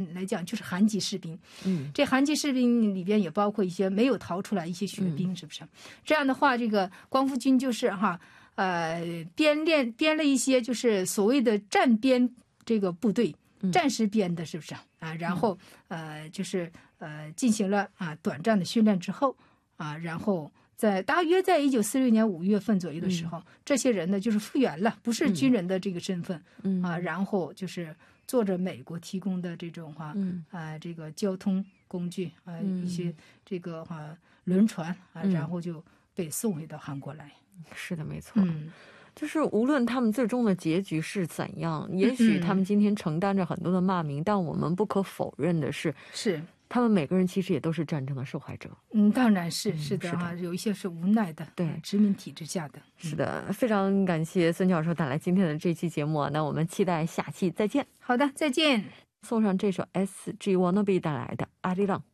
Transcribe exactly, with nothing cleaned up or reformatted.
来讲就是韩籍士兵。 嗯， 这韩籍士兵里边也包括一些没有逃出来一些血兵，是不是？这样的话，这个光复军就是哈呃编练编了一些就是所谓的战编这个部队。战时编的，是不是啊？然后呃，就是呃，进行了啊短暂的训练之后啊，然后在大约在一九四六年五月份左右的时候，嗯、这些人呢就是复员了，不是军人的这个身份，嗯啊，然后就是坐着美国提供的这种哈、嗯、啊这个交通工具啊、嗯、一些这个哈、啊、轮船啊，然后就被送回到韩国来。 是的，没错。嗯。就是无论他们最终的结局是怎样，也许他们今天承担着很多的骂名，但我们不可否认的是， 是他们每个人其实也都是战争的受害者。 嗯，当然是是的哈，有一些是无奈的，对殖民体制下的。 是的，非常感谢孙教授带来今天的这期节目，那我们期待下期再见。 好的，再见。 送上这首 S G Wannabe 带来的阿里郎。